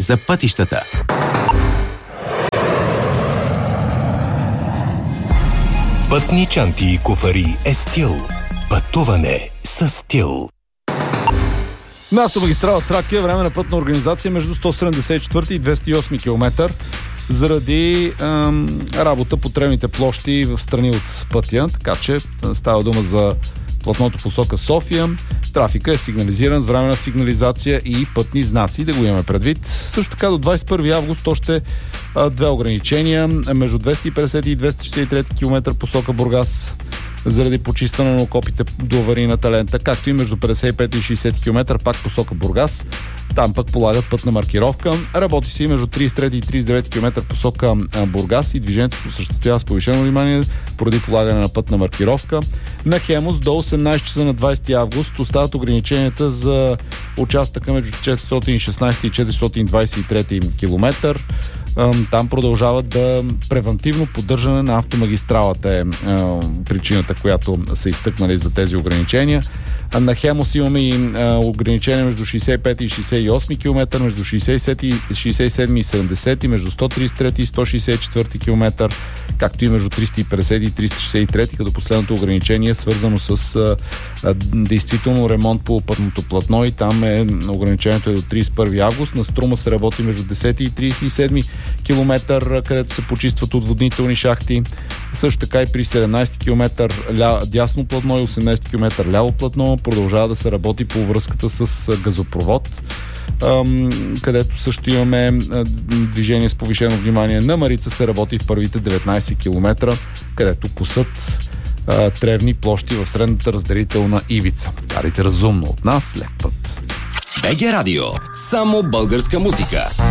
за пътищата. Пътни чанти и куфари е стил. Пътуване с стил. На автомагистрала Тракия време на пътна организация между 174 и 208 км заради работа по тревните площи в страни от пътя, така че става дума за платното посока София. Трафика е сигнализиран с временна сигнализация и пътни знаци, да го имаме предвид. Също така до 21 август още две ограничения между 250 и 263 км посока Бургас заради почистване на окопите до аварийната лента, както и между 55 и 60 км пак посока Бургас. Там пък полагат пътна маркировка. Работи се и между 33 и 39 км посока Бургас и движението се осъществява с повишено внимание поради полагане на пътна маркировка. На Хемус до 18 часа на 20 август остават ограниченията за участъка между 416 и 423 км. Там продължават да превантивно поддържане на автомагистралата е причината, която са изтъкнали за тези ограничения. На Хемус имаме и ограничения между 65 и 68 км, между 67 и 70, между 133 и 164 км, както и между 350 и 363, като последното ограничение е свързано с действително ремонт по пътното платно и там ограничението е до 31 август. На Струма се работи между 10 и 37 км, където се почистват отводнителни шахти. Също така и при 17 км дясно платно и 18 км ляво платно продължава да се работи по връзката с газопровод, където също имаме движение с повишено внимание. На Марица се работи в първите 19 км, където косат тревни площи в средната разделителна ивица. Карайте разумно от нас, лек път. БГ Радио. Само българска музика.